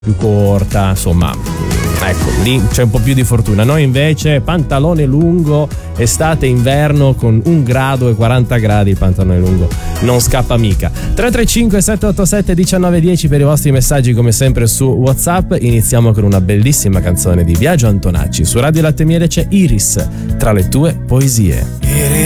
più corta, insomma, ecco, lì c'è un po' più di fortuna. Noi invece pantalone lungo, estate, inverno, con 1 grado e 40 gradi il pantalone lungo non scappa mica. 335 787 1910 per i vostri messaggi, come sempre su WhatsApp. Iniziamo con una bellissima canzone di Biagio Antonacci. Su Radio Latte Miele c'è Iris, tra le tue poesie.